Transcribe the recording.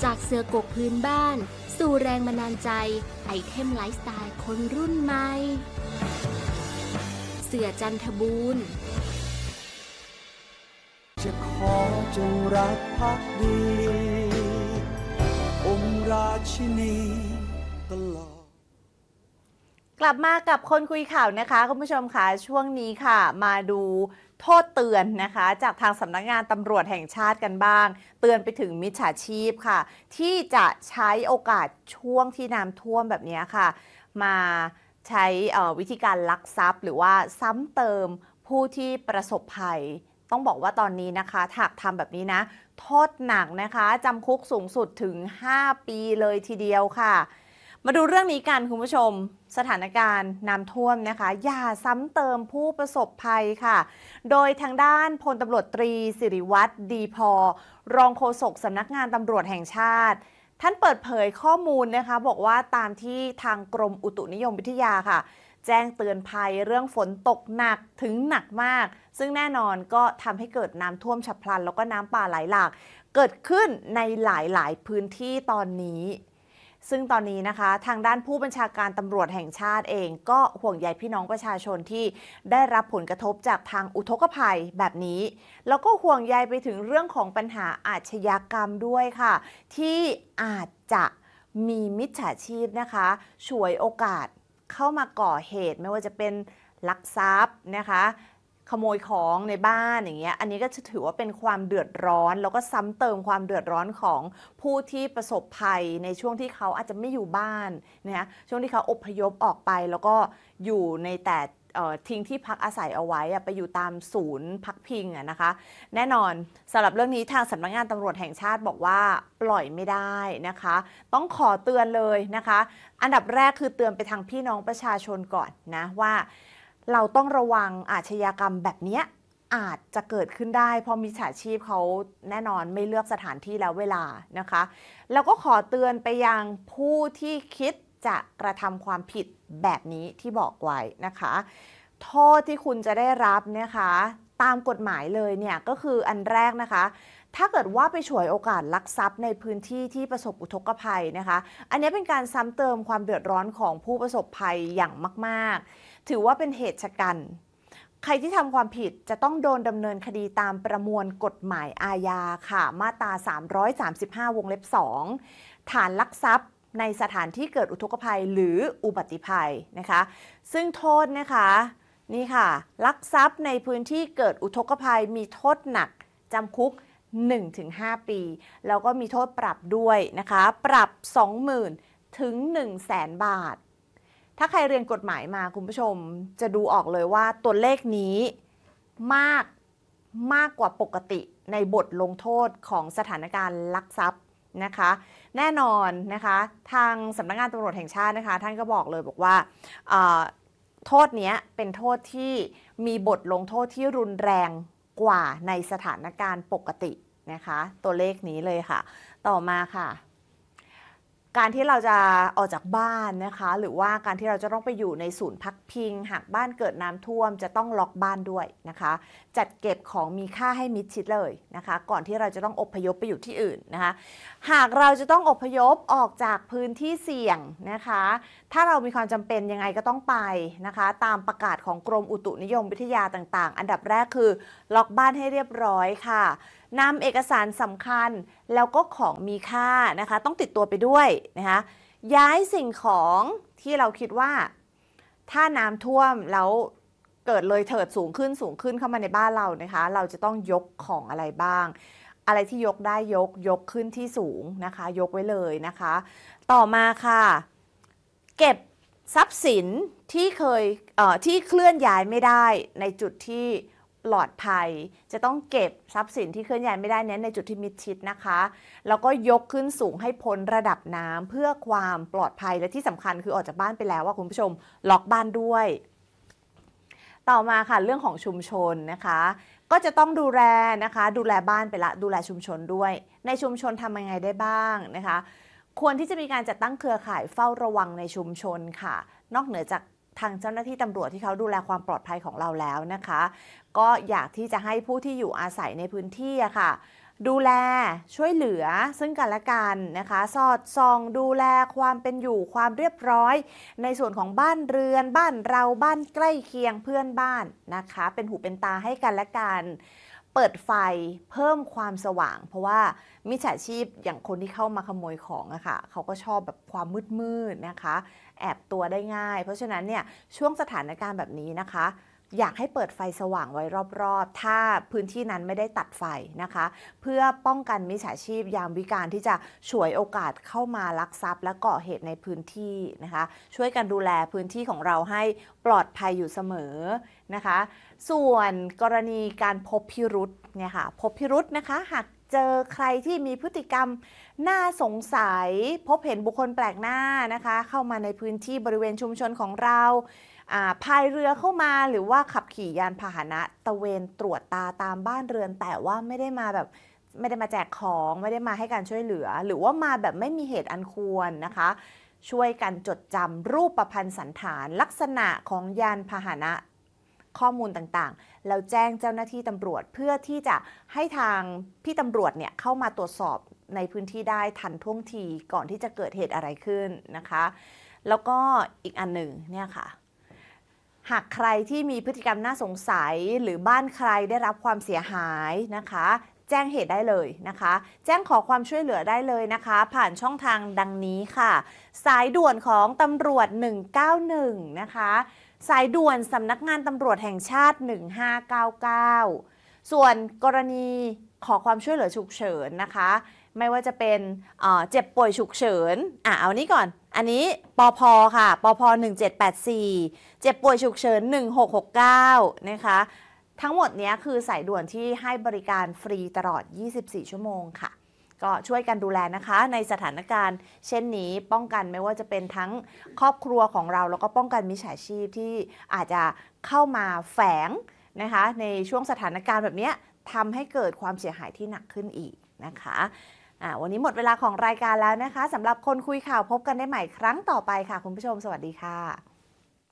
จากเสื้อกกพื้นบ้านสู่แรงบันดาลใจไอเทมไลฟ์สไตล์คนรุ่นใหม่เสื้อจันทบูรณ์จะขอจงรักภักดีองค์ราชินีตลอดกลับมากับคนคุยข่าวนะคะคุณผู้ชมค่ะช่วงนี้ค่ะมาดูโทษเตือนนะคะจากทางสำนักงานตำรวจแห่งชาติกันบ้างเตือนไปถึงมิจฉาชีพค่ะที่จะใช้โอกาสช่วงที่น้ำท่วมแบบนี้ค่ะมาใช้วิธีการลักทรัพย์หรือว่าซ้ำเติมผู้ที่ประสบภัยต้องบอกว่าตอนนี้นะคะหากทำแบบนี้นะโทษหนักนะคะจำคุกสูงสุดถึง5 ปีเลยทีเดียวค่ะมาดูเรื่องนี้กันคุณผู้ชมสถานการณ์น้ำท่วมนะคะอย่าซ้ำเติมผู้ประสบภัยค่ะโดยทางด้านพลตำรวจตรีสิริวัฒน์ดีพอรองโฆษกสำนักงานตำรวจแห่งชาติท่านเปิดเผยข้อมูลนะคะบอกว่าตามที่ทางกรมอุตุนิยมวิทยาค่ะแจ้งเตือนภัยเรื่องฝนตกหนักถึงหนักมากซึ่งแน่นอนก็ทำให้เกิดน้ำท่วมฉับพลันแล้วก็น้ำป่าไหลหลากเกิดขึ้นในหลายพื้นที่ตอนนี้ซึ่งตอนนี้นะคะทางด้านผู้บัญชาการตำรวจแห่งชาติเองก็ห่วงใยพี่น้องประชาชนที่ได้รับผลกระทบจากทางอุทกภัยแบบนี้แล้วก็ห่วงใยไปถึงเรื่องของปัญหาอาชญากรรมด้วยค่ะที่อาจจะมีมิจฉาชีพนะคะฉวยโอกาสเข้ามาก่อเหตุไม่ว่าจะเป็นลักทรัพย์นะคะขโมยของในบ้านอย่างเงี้ยอันนี้ก็จะถือว่าเป็นความเดือดร้อนแล้วก็ซ้ำเติมความเดือดร้อนของผู้ที่ประสบภัยในช่วงที่เขาอาจจะไม่อยู่บ้านนะคะช่วงที่เขาอพยพออกไปแล้วก็อยู่ในแต่ทิ้งที่พักอาศัยเอาไว้ไปอยู่ตามศูนย์พักพิงนะคะแน่นอนสำหรับเรื่องนี้ทางสำนักงานตำรวจแห่งชาติบอกว่าปล่อยไม่ได้นะคะต้องขอเตือนเลยนะคะอันดับแรกคือเตือนไปทางพี่น้องประชาชนก่อนนะว่าเราต้องระวังอาชญากรรมแบบนี้อาจจะเกิดขึ้นได้เพราะมิจฉาชีพเขาแน่นอนไม่เลือกสถานที่แล้วเวลานะคะแล้วก็ขอเตือนไปยังผู้ที่คิดจะกระทำความผิดแบบนี้ที่บอกไว้นะคะโทษที่คุณจะได้รับนะคะตามกฎหมายเลยเนี่ยก็คืออันแรกนะคะถ้าเกิดว่าไปฉวยโอกาสลักทรัพย์ในพื้นที่ที่ประสบอุทกภัยนะคะอันนี้เป็นการซ้ำเติมความเดือดร้อนของผู้ประสบภัยอย่างมากๆถือว่าเป็นเหตุชะกันใครที่ทำความผิดจะต้องโดนดำเนินคดีตามประมวลกฎหมายอาญาค่ะมาตรา335วงเล็บ2ฐานลักทรัพย์ในสถานที่เกิดอุทกภัยหรืออุบัติภัยนะคะซึ่งโทษนะคะนี่ค่ะลักทรัพย์ในพื้นที่เกิดอุทกภัยมีโทษหนักจำคุก 1-5 ปีแล้วก็มีโทษปรับด้วยนะคะปรับ 20,000 ถึง 100,000 บาทถ้าใครเรียนกฎหมายมาคุณผู้ชมจะดูออกเลยว่าตัวเลขนี้มากกว่าปกติในบทลงโทษของสถานการณ์ลักทรัพย์นะคะแน่นอนนะคะทางสำนักงานตำรวจแห่งชาตินะคะท่านก็บอกเลยบอกว่าโทษนี้เป็นโทษที่มีบทลงโทษที่รุนแรงกว่าในสถานการณ์ปกตินะคะตัวเลขนี้เลยค่ะต่อมาค่ะการที่เราจะออกจากบ้านนะคะหรือว่าการที่เราจะต้องไปอยู่ในศูนย์พักพิงหากบ้านเกิดน้ำท่วมจะต้องล็อกบ้านด้วยนะคะจัดเก็บของมีค่าให้มิดชิดเลยนะคะก่อนที่เราจะต้องอพยพไปอยู่ที่อื่นนะคะหากเราจะต้องอพยพออกจากพื้นที่เสี่ยงนะคะถ้าเรามีความจำเป็นยังไงก็ต้องไปนะคะตามประกาศของกรมอุตุนิยมวิทยาต่างๆอันดับแรกคือล็อกบ้านให้เรียบร้อยค่ะนำเอกสารสำคัญแล้วก็ของมีค่านะคะต้องติดตัวไปด้วยนะคะย้ายสิ่งของที่เราคิดว่าถ้าน้ำท่วมแล้วเกิดเลยเถิดสูงขึ้นเข้ามาในบ้านเรานะคะเราจะต้องยกของอะไรบ้างอะไรที่ยกได้ยกขึ้นที่สูงนะคะยกไว้เลยนะคะต่อมาค่ะเก็บทรัพย์สินที่ที่เคลื่อนย้ายไม่ได้ในจุดที่ปลอดภัยจะต้องเก็บทรัพย์สินที่เคลื่อนย้ายไม่ได้เน้นในจุดที่มิดชิดนะคะแล้วก็ยกขึ้นสูงให้พ้นระดับน้ำเพื่อความปลอดภัยและที่สำคัญคือออกจากบ้านไปแล้วว่าคุณผู้ชมล็อกบ้านด้วยต่อมาค่ะเรื่องของชุมชนนะคะก็จะต้องดูแลนะคะดูแลบ้านไปละดูแลชุมชนด้วยในชุมชนทำยังไงได้บ้างนะคะควรที่จะมีการจัดตั้งเครือข่ายเฝ้าระวังในชุมชนค่ะนอกเหนือจากทางเจ้าหน้าที่ตำรวจที่เขาดูแลความปลอดภัยของเราแล้วนะคะก็อยากที่จะให้ผู้ที่อยู่อาศัยในพื้นที่ค่ะดูแลช่วยเหลือซึ่งกันและกันนะคะสอดส่องดูแลความเป็นอยู่ความเรียบร้อยในส่วนของบ้านเรือนบ้านเราบ้านใกล้เคียงเพื่อนบ้านนะคะเป็นหูเป็นตาให้กันและกันเปิดไฟเพิ่มความสว่างเพราะว่ามิจฉาชีพอย่างคนที่เข้ามาขโมยของอะค่ะเขาก็ชอบแบบความมืดๆนะคะแอบตัวได้ง่ายเพราะฉะนั้นเนี่ยช่วงสถานการณ์แบบนี้นะคะอยากให้เปิดไฟสว่างไว้รอบๆถ้าพื้นที่นั้นไม่ได้ตัดไฟนะคะเพื่อป้องกันมิจฉาชีพยามวิกาลที่จะฉวยโอกาสเข้ามาลักทรัพย์และก่อเหตุในพื้นที่นะคะช่วยกันดูแลพื้นที่ของเราให้ปลอดภัยอยู่เสมอนะคะส่วนกรณีการพบพิรุธเนี่ยค่ะพบพิรุธนะคะหากเจอใครที่มีพฤติกรรมน่าสงสัยพบเห็นบุคคลแปลกหน้านะคะเข้ามาในพื้นที่บริเวณชุมชนของเราพายเรือเข้ามาหรือว่าขับขี่ยานพาหนะตะเวนตรวจตาตามบ้านเรือนแต่ว่าไม่ได้มาแจกของไม่ได้มาให้การช่วยเหลือหรือว่ามาแบบไม่มีเหตุอันควรนะคะช่วยกันจดจำรูปพรรณสันฐานลักษณะของยานพาหนะข้อมูลต่างๆแล้วแจ้งเจ้าหน้าที่ตำรวจเพื่อที่จะให้ทางพี่ตำรวจเนี่ยเข้ามาตรวจสอบในพื้นที่ได้ทันท่วงทีก่อนที่จะเกิดเหตุอะไรขึ้นนะคะแล้วก็อีกอันหนึ่งเนี่ยค่ะหากใครที่มีพฤติกรรมน่าสงสัยหรือบ้านใครได้รับความเสียหายนะคะแจ้งเหตุได้เลยนะคะแจ้งขอความช่วยเหลือได้เลยนะคะผ่านช่องทางดังนี้ค่ะสายด่วนของตำรวจ191นะคะสายด่วนสำนักงานตำรวจแห่งชาติ1599ส่วนกรณีขอความช่วยเหลือฉุกเฉินนะคะไม่ว่าจะเป็นเจ็บป่วยฉุกเฉินเอานี้ก่อนอันนี้ปภค่ะปภ1784เจ็บป่วยฉุกเฉิน1669นะคะทั้งหมดนี้คือสายด่วนที่ให้บริการฟรีตลอด24ชั่วโมงค่ะก็ช่วยกันดูแลนะคะในสถานการณ์เช่นนี้ป้องกันไม่ว่าจะเป็นทั้งครอบครัวของเราแล้วก็ป้องกันมิจฉาชีพที่อาจจะเข้ามาแฝงนะคะในช่วงสถานการณ์แบบนี้ทำให้เกิดความเสียหายที่หนักขึ้นอีกนะคะวันนี้หมดเวลาของรายการแล้วนะคะสำหรับคนคุยข่าวพบกันได้ใหม่ครั้งต่อไปค่ะคุณผู้ชมสวัสดีค่ะ